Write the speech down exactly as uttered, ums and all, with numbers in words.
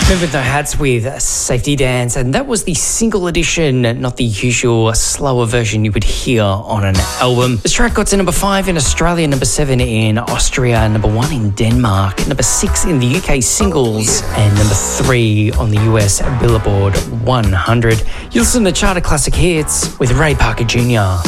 Remember No Hats with Safety Dance, and that was the single edition, not the usual slower version you would hear on an album. This track got to number five in Australia, number seven in Austria, number one in Denmark, number six in the U K singles, and number three on the U S Billboard one hundred. You listen to Charter Classic Hits with Ray Parker Junior